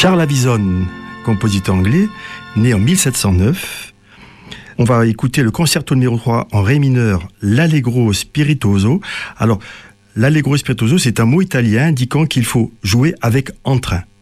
Charles Avison, compositeur anglais, né en 1709. On va écouter le concerto numéro 3 en ré mineur, l'Allegro spiritoso. Alors, l'Allegro spiritoso, c'est un mot italien indiquant qu'il faut jouer avec entrain.